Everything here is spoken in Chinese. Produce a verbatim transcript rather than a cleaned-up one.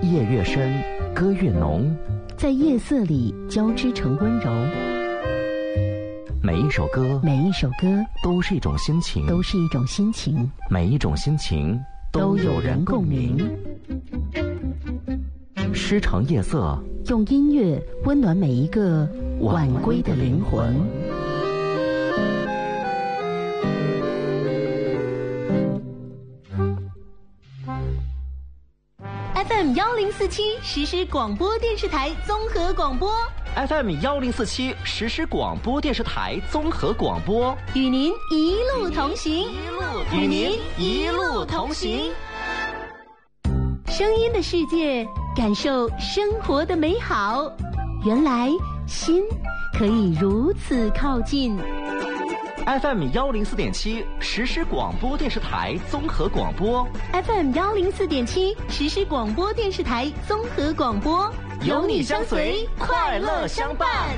夜越深，歌越浓， 在夜色里交织成温柔。 每一首歌， 每一首歌都是一种心情， 都是一种心情， 每一种心情都有人共鸣。 诗城夜色， 用音乐温暖每一个晚归的灵魂。 F M 幺零四七实时广播电视台综合广播 F M 幺零四七实时广播电视台综合广播， 与您一路同行， 与您一路同行。 声音的世界，感受生活的美好。原来心可以如此靠近。 F M 幺零四点七实时广播电视台综合广播 ，F M 幺零四点七实时广播电视台综合广播， 有你相随，快乐相伴。